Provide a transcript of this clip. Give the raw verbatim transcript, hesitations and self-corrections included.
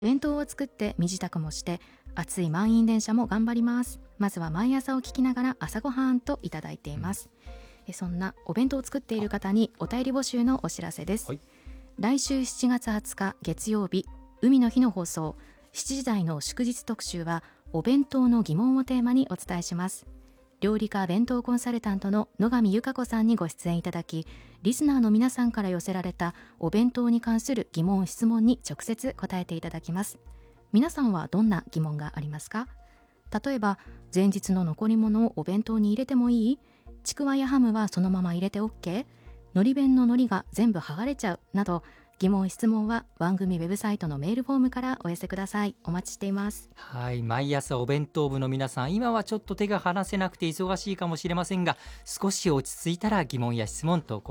弁当を作って身支度もして暑い満員電車も頑張ります。まずは毎朝を聞きながら朝ごはんといただいています、うん、そんなお弁当を作っている方にお便り募集のお知らせです、はい、来週しちがつはつか月曜日海の日の放送しちじ台の祝日特集はお弁当の疑問をテーマにお伝えします。料理家弁当コンサルタントの野上由香子さんにご出演いただき、リスナーの皆さんから寄せられたお弁当に関する疑問質問に直接答えていただきます。皆さんはどんな疑問がありますか？例えば前日の残り物をお弁当に入れてもいい？ちくわやハムはそのまま入れて OK？ のり弁の海苔が全部剥がれちゃうなど、疑問質問は番組ウェブサイトのメールフォームからお寄せください。お待ちしています。 はい、毎朝お弁当部の皆さん、今はちょっと手が離せなくて忙しいかもしれませんが、少し落ち着いたら疑問や質問投稿